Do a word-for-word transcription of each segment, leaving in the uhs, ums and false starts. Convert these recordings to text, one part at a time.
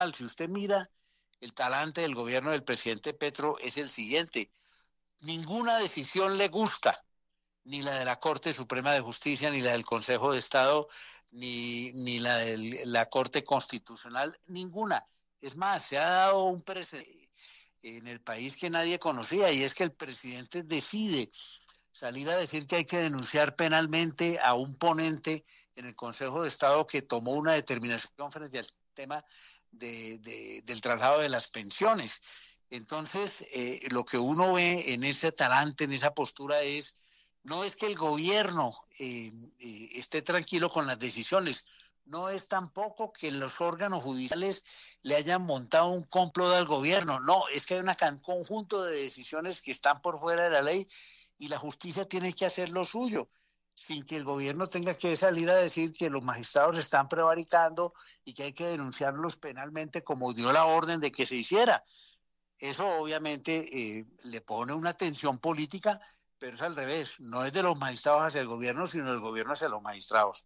Si usted mira el talante del gobierno del presidente Petro es el siguiente: ninguna decisión le gusta, ni la de la Corte Suprema de Justicia, ni la del Consejo de Estado, ni, ni la de la Corte Constitucional, ninguna. Es más, se ha dado un precedente en el país que nadie conocía, y es que el presidente decide salir a decir que hay que denunciar penalmente a un ponente en el Consejo de Estado que tomó una determinación frente al tema de, de, del traslado de las pensiones. Entonces, eh, lo que uno ve en ese talante, en esa postura, es no es que el gobierno eh, eh, esté tranquilo con las decisiones, no es tampoco que los órganos judiciales le hayan montado un complot al gobierno, no, es que hay un conjunto de decisiones que están por fuera de la ley y la justicia tiene que hacer lo suyo, sin que el gobierno tenga que salir a decir que los magistrados están prevaricando y que hay que denunciarlos penalmente como dio la orden de que se hiciera. Eso obviamente eh, le pone una tensión política, pero es al revés, no es de los magistrados hacia el gobierno, sino del gobierno hacia los magistrados.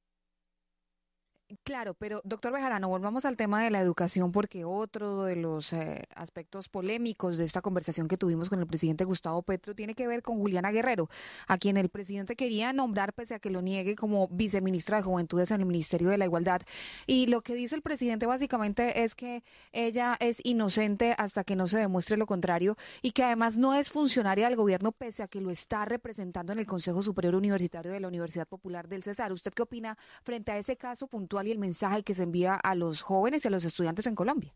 Claro, pero doctor Bejarano, volvamos al tema de la educación porque otro de los eh, aspectos polémicos de esta conversación que tuvimos con el presidente Gustavo Petro tiene que ver con Juliana Guerrero, a quien el presidente quería nombrar pese a que lo niegue como viceministra de Juventudes en el Ministerio de la Igualdad. Y lo que dice el presidente básicamente es que ella es inocente hasta que no se demuestre lo contrario y que además no es funcionaria del gobierno pese a que lo está representando en el Consejo Superior Universitario de la Universidad Popular del Cesar. ¿Usted qué opina frente a ese caso puntual y el mensaje que se envía a los jóvenes y a los estudiantes en Colombia?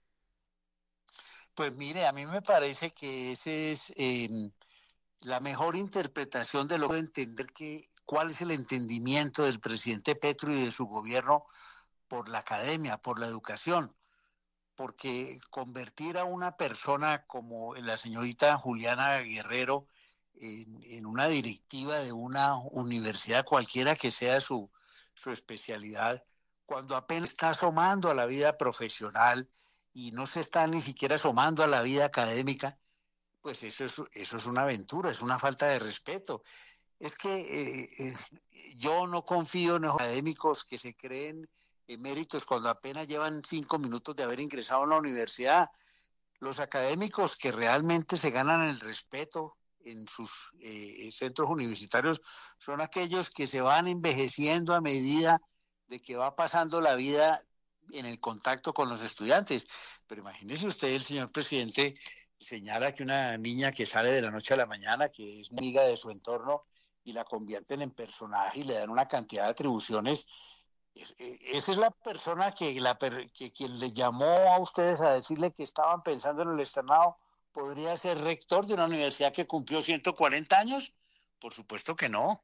Pues mire, a mí me parece que ese es eh, la mejor interpretación de lo que entender que cuál es el entendimiento del presidente Petro y de su gobierno por la academia, por la educación, porque convertir a una persona como la señorita Juliana Guerrero en, en una directiva de una universidad cualquiera que sea su, su especialidad, cuando apenas está asomando a la vida profesional y no se está ni siquiera asomando a la vida académica, pues eso es, eso es una aventura, es una falta de respeto. Es que eh, eh, yo no confío en los académicos que se creen eméritos cuando apenas llevan cinco minutos de haber ingresado a la universidad. Los académicos que realmente se ganan el respeto en sus eh, centros universitarios son aquellos que se van envejeciendo a medida de que va pasando la vida en el contacto con los estudiantes. Pero imagínese usted, el señor presidente señala que una niña que sale de la noche a la mañana, que es amiga de su entorno, y la convierten en personaje y le dan una cantidad de atribuciones. Esa es la persona que, la, que quien le llamó a ustedes a decirle que estaban pensando en el externado podría ser rector de una universidad que cumplió ciento cuarenta años. Por supuesto que no.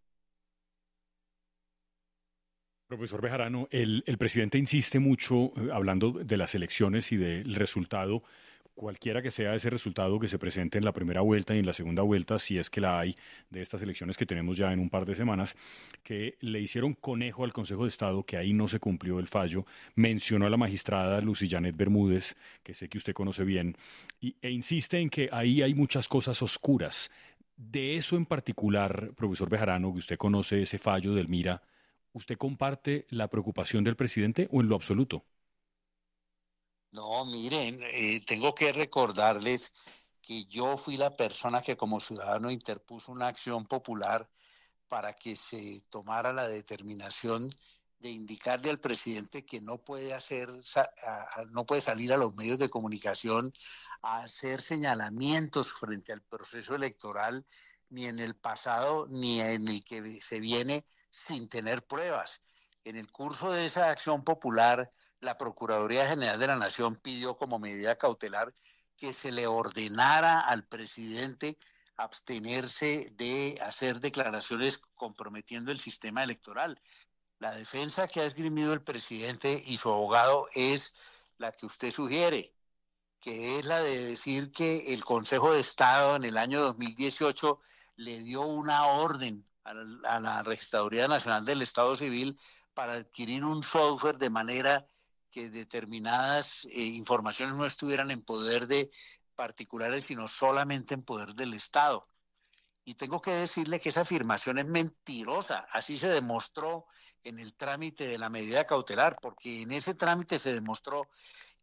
Profesor Bejarano, el, el presidente insiste mucho, eh, hablando de las elecciones y del resultado, cualquiera que sea ese resultado que se presente en la primera vuelta y en la segunda vuelta, si es que la hay, de estas elecciones que tenemos ya en un par de semanas, que le hicieron conejo al Consejo de Estado, que ahí no se cumplió el fallo, mencionó a la magistrada Lucy Janet Bermúdez, que sé que usted conoce bien, y, e insiste en que ahí hay muchas cosas oscuras. De eso en particular, profesor Bejarano, que usted conoce ese fallo del MIRA, ¿usted comparte la preocupación del presidente o en lo absoluto? No, miren, eh, tengo que recordarles que yo fui la persona que como ciudadano interpuso una acción popular para que se tomara la determinación de indicarle al presidente que no puede hacer, no puede salir a los medios de comunicación a hacer señalamientos frente al proceso electoral, ni en el pasado ni en el que se viene, sin tener pruebas. En el curso de esa acción popular, la Procuraduría General de la Nación pidió como medida cautelar que se le ordenara al presidente abstenerse de hacer declaraciones comprometiendo el sistema electoral. La defensa que ha esgrimido el presidente y su abogado es la que usted sugiere, que es la de decir que el Consejo de Estado en el año dos mil dieciocho le dio una orden a la, a la Registraduría Nacional del Estado Civil para adquirir un software de manera que determinadas eh, informaciones no estuvieran en poder de particulares, sino solamente en poder del Estado. Y tengo que decirle que esa afirmación es mentirosa. Así se demostró en el trámite de la medida cautelar, porque en ese trámite se demostró